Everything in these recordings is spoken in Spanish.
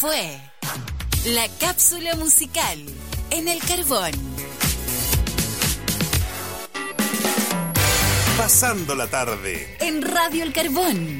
fue la cápsula musical en el Carbón. Pasando la tarde En Radio El Carbón.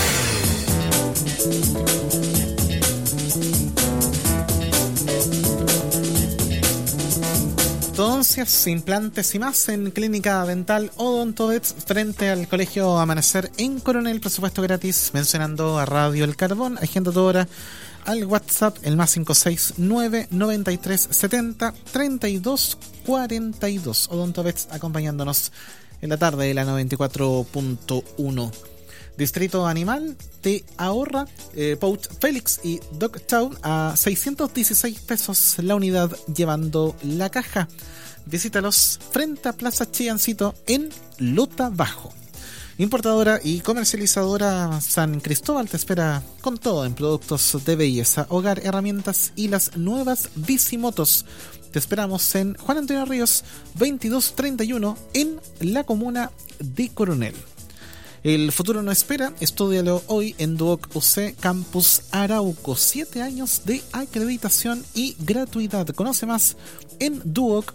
Entonces, implantes y más en Clínica Dental Odontodets frente al Colegio Amanecer en Coronel, presupuesto gratis, mencionando a Radio El Carbón. Agenda tu hora al WhatsApp, el más 569 93 70 32 42. Odontodets acompañándonos en la tarde de la 94.1. Distrito Animal te ahorra Pouch Félix y Dogtown a 616 pesos la unidad llevando la caja. Visítalos frente a Plaza Chiancito en Lota Bajo. Importadora y comercializadora San Cristóbal te espera con todo en productos de belleza, hogar, herramientas y las nuevas bicimotos. Te esperamos en Juan Antonio Ríos 2231 en la comuna de Coronel. El futuro no espera, estúdialo hoy en Duoc UC Campus Arauco. 7 años de acreditación y gratuidad. Conoce más en duoc.cl.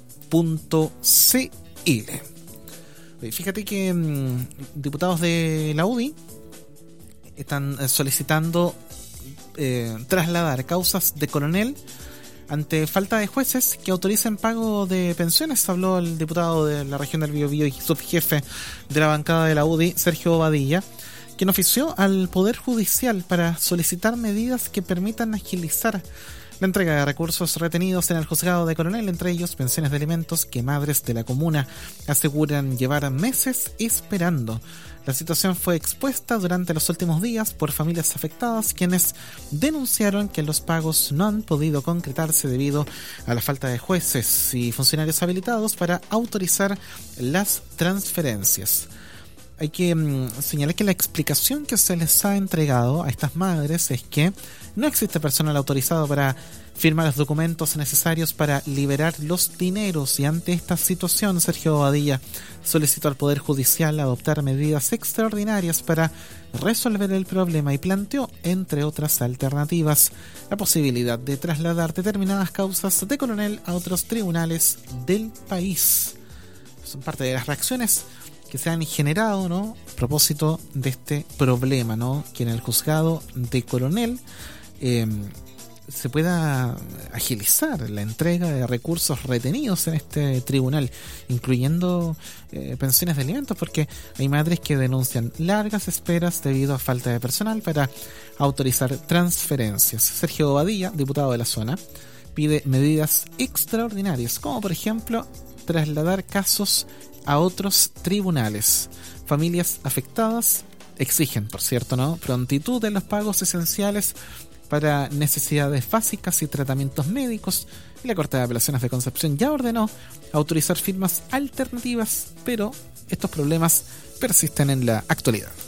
Fíjate que diputados de la UDI están solicitando trasladar causas de Coronel ante falta de jueces que autoricen pago de pensiones. Habló el diputado de la región del Biobío y subjefe de la bancada de la UDI, Sergio Badilla, quien ofició al Poder Judicial para solicitar medidas que permitan agilizar la entrega de recursos retenidos en el juzgado de Coronel, entre ellos pensiones de alimentos que madres de la comuna aseguran llevar meses esperando. La situación fue expuesta durante los últimos días por familias afectadas, quienes denunciaron que los pagos no han podido concretarse debido a la falta de jueces y funcionarios habilitados para autorizar las transferencias. Hay que señalar que la explicación que se les ha entregado a estas madres es que no existe personal autorizado para firmar los documentos necesarios para liberar los dineros, y ante esta situación Sergio Badilla solicitó al Poder Judicial adoptar medidas extraordinarias para resolver el problema y planteó, entre otras alternativas, la posibilidad de trasladar determinadas causas de Coronel a otros tribunales del país. Son parte de las reacciones que se han generado, ¿no?, a propósito de este problema, ¿no?, que en el juzgado de Coronel se pueda agilizar la entrega de recursos retenidos en este tribunal, incluyendo pensiones de alimentos, porque hay madres que denuncian largas esperas debido a falta de personal para autorizar transferencias. Sergio Badilla, diputado de la zona, pide medidas extraordinarias, como por ejemplo trasladar casos a otros tribunales. Familias afectadas exigen, por cierto, ¿no?, prontitud en los pagos esenciales para necesidades básicas y tratamientos médicos, y la Corte de Apelaciones de Concepción ya ordenó autorizar firmas alternativas, pero estos problemas persisten en la actualidad.